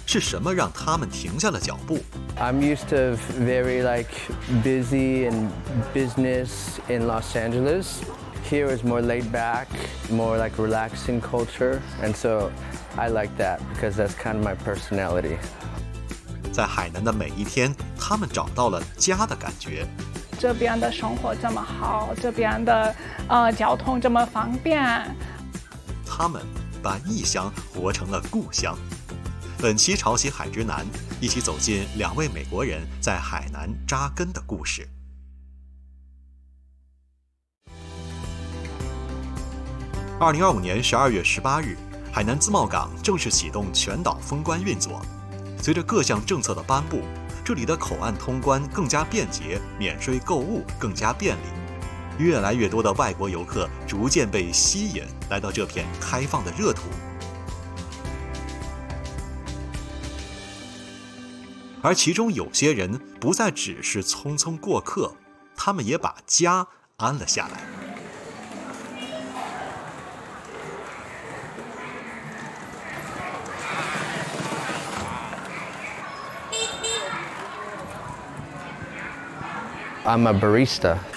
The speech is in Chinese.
是什么让他们停下了脚步？ I'm used to very busy and business in Los Angeles. Here is more laid back, more relaxing culture, and so I like that because that's kind of my personality. 在海南的每一天，他们找到了家的感觉。 这边的生活这么好，这边的交通这么方便。 他们把异乡活成了故乡。本期潮汐海之南，一起走进2位美国人在海南扎根的故事。2025年12月18日，海南自贸港正式启动全岛封关运作。随着各项政策的颁布，这里的口岸通关更加便捷，免税购物更加便利。越来越多的外国游客逐渐被吸引来到这片开放的热土。而其中有些人不再只是匆匆过客，他们也把家安了下来。 I'm a barista.